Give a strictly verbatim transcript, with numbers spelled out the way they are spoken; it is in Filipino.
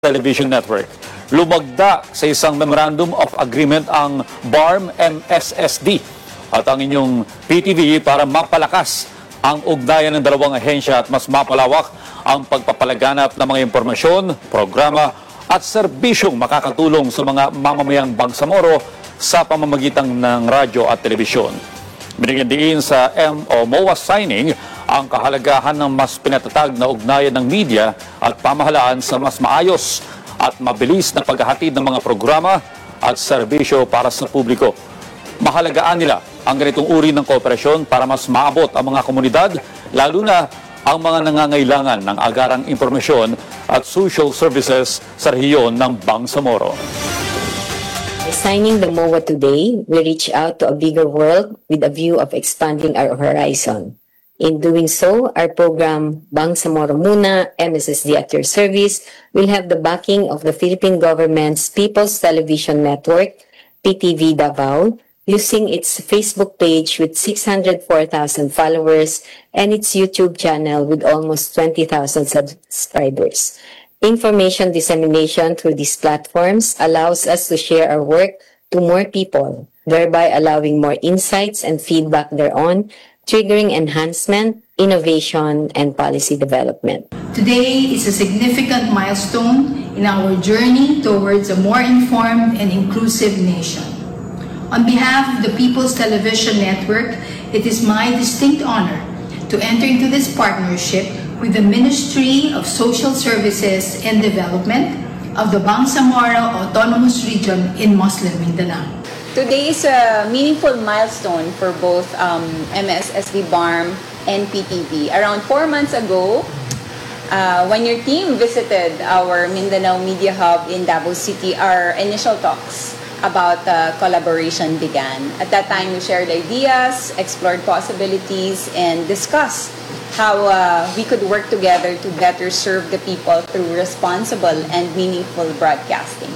Television Network. Lumagda sa isang Memorandum of Agreement ang B A R M M S S D at ang inyong P T V para mapalakas ang ugnayan ng dalawang ahensya at mas mapalawak ang pagpapalaganap ng mga impormasyon, programa at serbisyong makakatulong sa mga mamamayang Bangsamoro sa pamamagitan ng radyo at telebisyon. Binigyan din sa M O M O A signing ang kahalagahan ng mas pinatatag na ugnayan ng media at pamahalaan sa mas maayos at mabilis na paghahatid ng mga programa at serbisyo para sa publiko. Mahalagaan nila ang ganitong uri ng kooperasyon para mas maabot ang mga komunidad, lalo na ang mga nangangailangan ng agarang impormasyon at social services sa rehiyon ng Bangsamoro. By signing the M O A today, we reach out to a bigger world with a view of expanding our horizon. In doing so, our program, Bangsamoro Muna, M S S D at your service, will have the backing of the Philippine government's People's Television Network, P T V Davao, using its Facebook page with six hundred four thousand followers and its YouTube channel with almost twenty thousand subscribers. Information dissemination through these platforms allows us to share our work to more people, thereby allowing more insights and feedback thereon, triggering enhancement, innovation, and policy development. Today is a significant milestone in our journey towards a more informed and inclusive nation. On behalf of the People's Television Network, it is my distinct honor to enter into this partnership with the Ministry of Social Services and Development of the Bangsamoro Autonomous Region in Muslim Mindanao. Today is a meaningful milestone for both um, M S S D B A R M and P T V. Around four months ago, uh, when your team visited our Mindanao Media Hub in Davao City, our initial talks about uh, collaboration began. At that time, we shared ideas, explored possibilities, and discussed how uh, we could work together to better serve the people through responsible and meaningful broadcasting.